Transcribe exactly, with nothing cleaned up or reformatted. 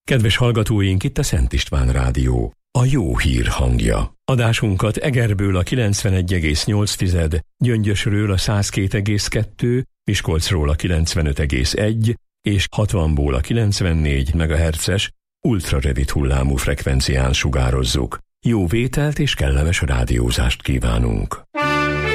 Kedves hallgatóink, itt a Szent István Rádió, a jó hír hangja. Adásunkat Egerből a kilencvenegy egész nyolc, Gyöngyösről a száz két egész kettő, Miskolcról a kilencvenöt egész egy és hatvanból a kilencvennégy megahertzes ultrarövid hullámú frekvencián sugározzuk. Jó vételt és kellemes rádiózást kívánunk!